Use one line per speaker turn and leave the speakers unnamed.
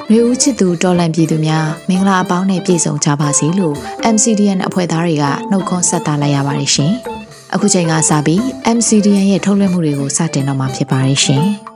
ရေဦးချစ်သူတော်လန်ပြည်သူများမင်္ဂလာအပေါင်းနဲ့ပြည့်စုံကြပါစေလို့ MCDN အဖွဲ့သားတွေကနှုတ်ခွန်းဆက်တာလိုက်ရပါတယ်ရှင်။အခုချိန်ကစပြီး MCDN ရဲ့ထုတ်လွှင့်မှုတွေကိုစတင်တော့မှာဖြစ်ပါတယ်ရှင်။